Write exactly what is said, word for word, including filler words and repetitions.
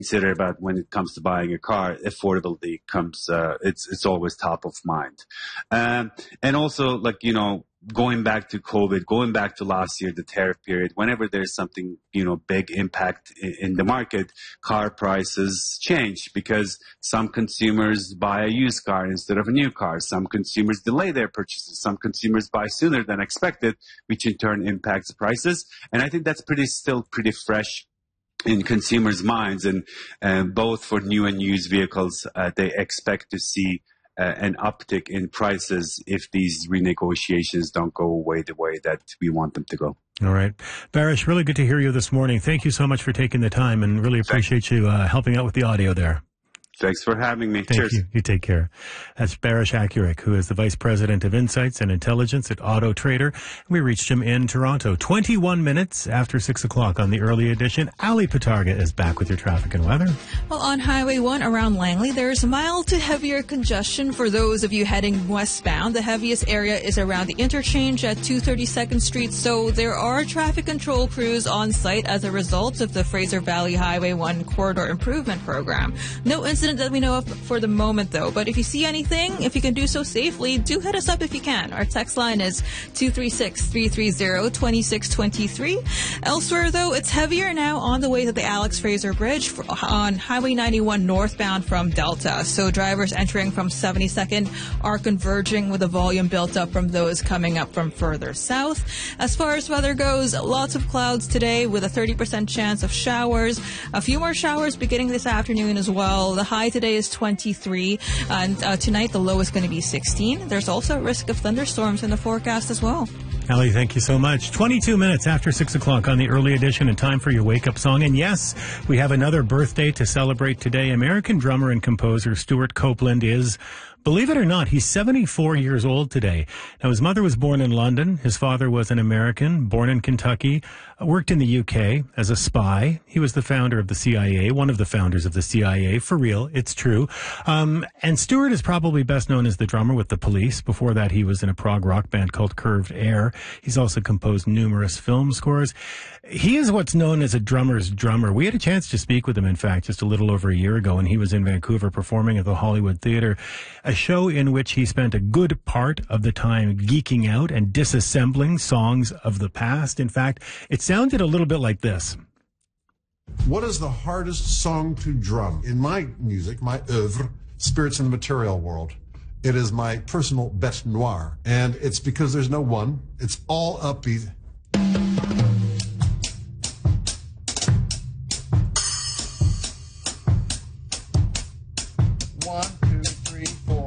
consider about when it comes to buying a car, affordability comes, uh, it's, it's always top of mind. Um, and also, like, you know, going back to COVID, going back to last year, the tariff period, whenever there's something, you know, big impact in, in the market, car prices change because some consumers buy a used car instead of a new car. Some consumers delay their purchases. Some consumers buy sooner than expected, which in turn impacts prices. And I think that's pretty, still pretty fresh in consumers' minds, and uh, both for new and used vehicles, uh, they expect to see uh, an uptick in prices if these renegotiations don't go away the way that we want them to go. All right. Barish, really good to hear you this morning. Thank you so much for taking the time, and really appreciate you uh, helping out with the audio there. Thanks for having me. Thank Cheers. you. You take care. That's Barish Akurik, who is the Vice President of Insights and Intelligence at Auto Trader. We reached him in Toronto. twenty-one minutes after six o'clock on the early edition. Ali Patarga is back with your traffic and weather. Well, on Highway one around Langley, there's mild to heavier congestion for those of you heading westbound. The heaviest area is around the interchange at two thirty-second Street, so there are traffic control crews on site as a result of the Fraser Valley Highway one Corridor Improvement Program. No incident that we know of for the moment, though. But if you see anything, if you can do so safely, do hit us up if you can. Our text line is two three six, three three zero, two six two three. Elsewhere, though, it's heavier now on the way to the Alex Fraser Bridge on Highway ninety-one northbound from Delta. So drivers entering from seventy-second are converging with a volume built up from those coming up from further south. As far as weather goes, lots of clouds today with a thirty percent chance of showers. A few more showers beginning this afternoon as well. The high today is twenty-three, and uh, tonight the low is going to be sixteen. There's also a risk of thunderstorms in the forecast as well. Ali, thank you so much. twenty-two minutes after six o'clock on the early edition, and time for your wake-up song. And yes, we have another birthday to celebrate today. American drummer and composer Stuart Copeland is, believe it or not, he's seventy-four years old today. Now, his mother was born in London. His father was an American, born in Kentucky, worked in the U K as a spy. He was the founder of the C I A, one of the founders of the C I A, for real, it's true. Um, and Stuart is probably best known as the drummer with the Police. Before that, he was in a prog rock band called Curved Air. He's also composed numerous film scores. He is what's known as a drummer's drummer. We had a chance to speak with him, in fact, just a little over a year ago, and he was in Vancouver performing at the Hollywood Theatre, a show in which he spent a good part of the time geeking out and disassembling songs of the past. In fact, it sounded a little bit like this. What is the hardest song to drum? In my music, my oeuvre, Spirits in the Material World, it is my personal bête noire. And it's because there's no one. It's all upbeat. One, two, three, four.